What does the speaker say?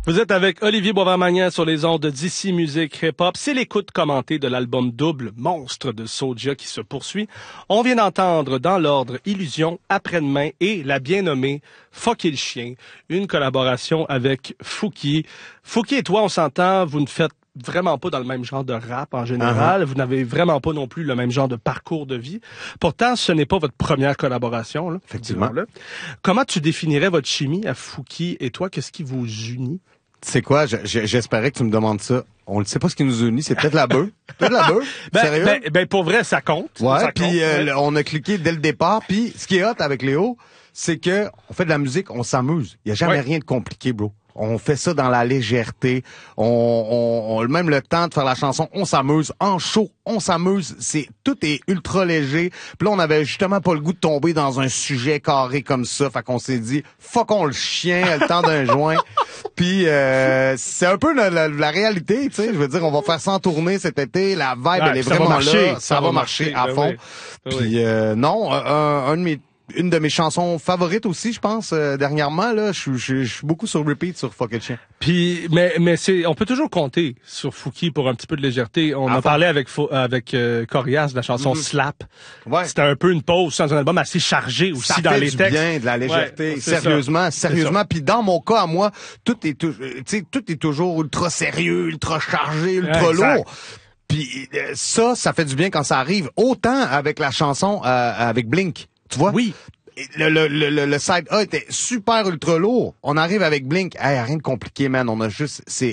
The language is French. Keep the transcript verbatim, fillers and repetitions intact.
Vous êtes avec Olivier Boisvert-Magnan sur les ondes d'Ici Musique Hip-Hop. C'est l'écoute commentée de l'album double Monstre de Soulja qui se poursuit. On vient d'entendre dans l'ordre Illusion, Après-demain et la bien nommée Fucker le chien, une collaboration avec Fouki. Fouki et toi, on s'entend, vous ne faites vraiment pas dans le même genre de rap en général. Uh-huh. Vous n'avez vraiment pas non plus le même genre de parcours de vie. Pourtant, ce n'est pas votre première collaboration. Là, effectivement. Là. Comment tu définirais votre chimie à Fouki et toi? Qu'est-ce qui vous unit? C'est quoi? Je, je, j'espérais que tu me demandes ça. On ne sait pas ce qui nous unit. C'est peut-être la bœuf. Peut-être la bœuf. ben, Sérieux? Ben, ben, pour vrai, ça compte. Ouais, puis euh, ouais. on a cliqué dès le départ. Puis ce qui est hot avec Léo, c'est que on fait de la musique, on s'amuse. Il y a jamais ouais. rien de compliqué, bro. On fait ça dans la légèreté. On, on, on même le temps de faire la chanson, on s'amuse. En show, on s'amuse. C'est tout est ultra léger. Puis là, on avait justement pas le goût de tomber dans un sujet carré comme ça. Fait qu'on s'est dit, fuckons le chien, le temps d'un joint. Puis euh, c'est un peu la, la, la réalité, tu sais. Je veux dire, on va faire cent tournées cet été. La vibe, ouais, elle est vraiment marcher, là. Ça, ça va marcher, marcher à ben fond. Oui. Puis euh, non, un, un de mes Une de mes chansons favorites aussi, je pense, euh, dernièrement, là, je suis je suis beaucoup sur repeat sur Fuck It Chien. Puis, mais, mais c'est, on peut toujours compter sur Fouki pour un petit peu de légèreté. On ah, en parlait avec, avec, euh, Corias de la chanson mm-hmm. Slap. Ouais. C'était un peu une pause dans un album assez chargé aussi ça dans fait les du textes. bien, de la légèreté. Ouais, sérieusement, ça. sérieusement. Puis dans mon cas, à moi, tout est, tu sais, tout est toujours ultra sérieux, ultra chargé, ultra ouais, lourd. Puis euh, ça, ça fait du bien quand ça arrive. Autant avec la chanson, euh, avec Blink. Tu vois? Oui. Le, le, le, le side A était super ultra lourd. On arrive avec Blink. Hey, rien de compliqué, man. On a juste, c'est